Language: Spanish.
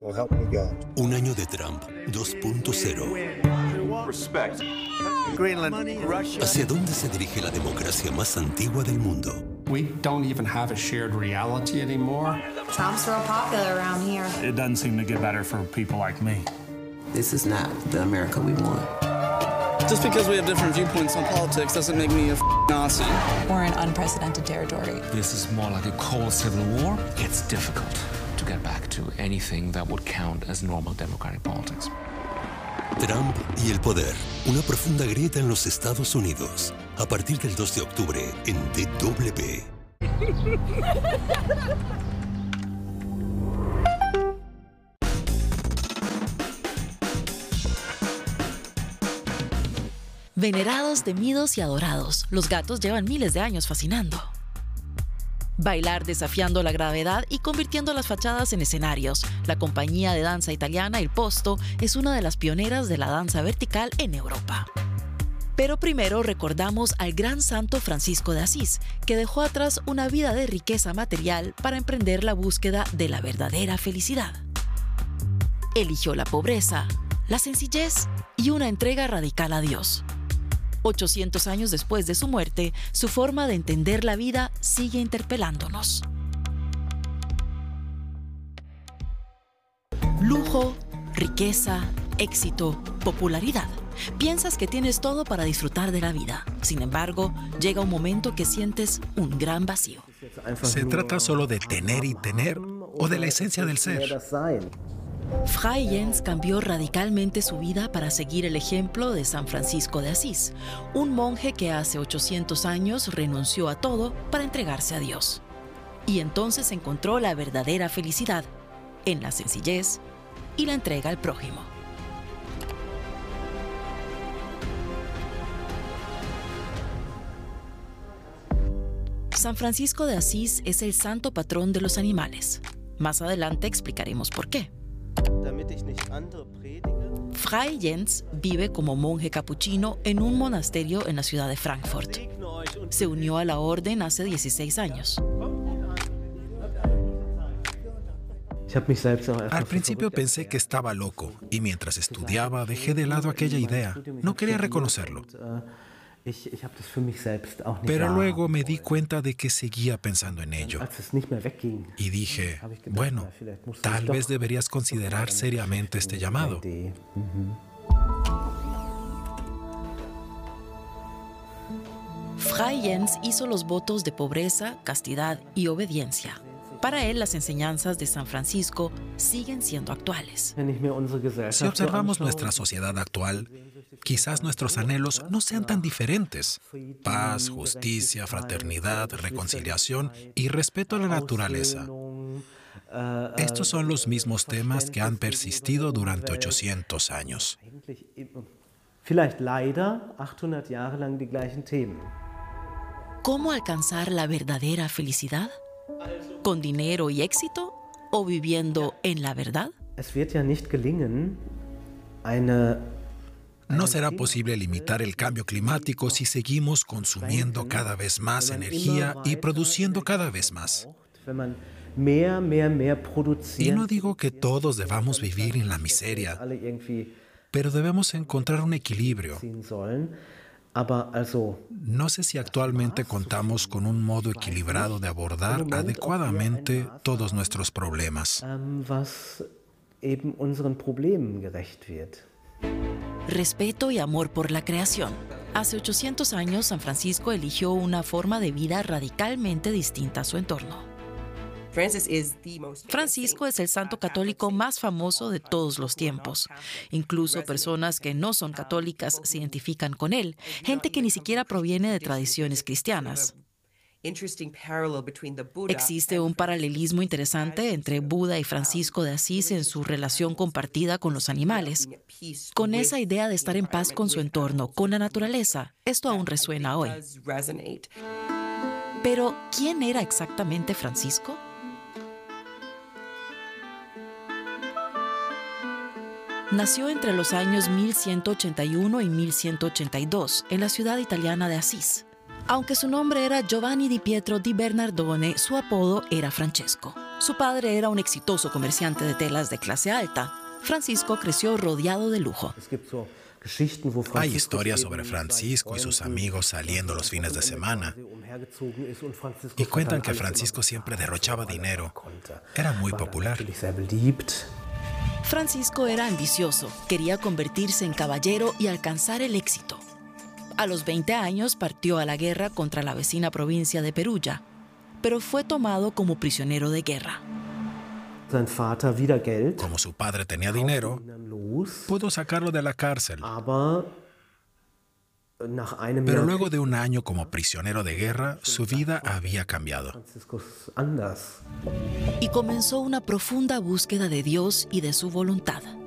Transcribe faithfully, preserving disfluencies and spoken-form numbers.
Un año de Trump dos punto cero. ¿Hacia dónde se dirige la democracia más antigua del mundo? We don't even have a shared reality anymore. Trump's real popular around here. It doesn't seem to get better for people like me. This is not the America we want. Just because we have different viewpoints on politics doesn't make me a f***ing Nazi. We're in unprecedented territory. This is more like a cold civil war. It's difficult to get back to anything that would count as normal democratic politics. Trump y el poder. Una profunda grieta en los Estados Unidos. A partir del dos de octubre en D W. Venerados, temidos y adorados, los gatos llevan miles de años fascinando. Bailar desafiando la gravedad y convirtiendo las fachadas en escenarios. La compañía de danza italiana Il Posto es una de las pioneras de la danza vertical en Europa. Pero primero recordamos al gran santo Francisco de Asís, que dejó atrás una vida de riqueza material para emprender la búsqueda de la verdadera felicidad. Eligió la pobreza, la sencillez y una entrega radical a Dios. ochocientos años después de su muerte, su forma de entender la vida sigue interpelándonos. Lujo, riqueza, éxito, popularidad. Piensas que tienes todo para disfrutar de la vida. Sin embargo, llega un momento que sientes un gran vacío. ¿Se trata solo de tener y tener o de la esencia del ser? Fray Jens cambió radicalmente su vida para seguir el ejemplo de San Francisco de Asís, un monje que hace ochocientos años renunció a todo para entregarse a Dios. Y entonces encontró la verdadera felicidad en la sencillez y la entrega al prójimo. San Francisco de Asís es el santo patrón de los animales. Más adelante explicaremos por qué. Fray Jens vive como monje capuchino en un monasterio en la ciudad de Frankfurt. Se unió a la orden hace dieciséis años. Al principio pensé que estaba loco y mientras estudiaba dejé de lado aquella idea. No quería reconocerlo. Pero luego me di cuenta de que seguía pensando en ello. Y dije, bueno, tal vez deberías considerar seriamente este llamado. Fray Jens hizo los votos de pobreza, castidad y obediencia. Para él, las enseñanzas de San Francisco siguen siendo actuales. Si observamos nuestra sociedad actual, quizás nuestros anhelos no sean tan diferentes. Paz, justicia, fraternidad, reconciliación y respeto a la naturaleza. Estos son los mismos temas que han persistido durante ochocientos años. ¿Cómo alcanzar la verdadera felicidad? ¿Con dinero y éxito? ¿O viviendo en la verdad? No será posible limitar el cambio climático si seguimos consumiendo cada vez más energía y produciendo cada vez más. Y no digo que todos debamos vivir en la miseria, pero debemos encontrar un equilibrio. No sé si actualmente contamos con un modo equilibrado de abordar adecuadamente todos nuestros problemas. Respeto y amor por la creación. Hace ochocientos años, San Francisco eligió una forma de vida radicalmente distinta a su entorno. Francisco es el santo católico más famoso de todos los tiempos. Incluso personas que no son católicas se identifican con él, gente que ni siquiera proviene de tradiciones cristianas. Existe un paralelismo interesante entre Buda y Francisco de Asís en su relación compartida con los animales, con esa idea de estar en paz con su entorno, con la naturaleza. Esto aún resuena hoy. Pero, ¿quién era exactamente Francisco? Nació entre los años mil ciento ochenta y uno y mil ciento ochenta y dos en la ciudad italiana de Asís. Aunque su nombre era Giovanni di Pietro di Bernardone, su apodo era Francesco. Su padre era un exitoso comerciante de telas de clase alta. Francisco creció rodeado de lujo. Hay historias sobre Francisco y sus amigos saliendo los fines de semana. Y cuentan que Francisco siempre derrochaba dinero. Era muy popular. Francisco era ambicioso, quería convertirse en caballero y alcanzar el éxito. A los veinte años partió a la guerra contra la vecina provincia de Perugia, pero fue tomado como prisionero de guerra. Como su padre tenía dinero, pudo sacarlo de la cárcel. Pero luego de un año como prisionero de guerra, su vida había cambiado. Y comenzó una profunda búsqueda de Dios y de su voluntad.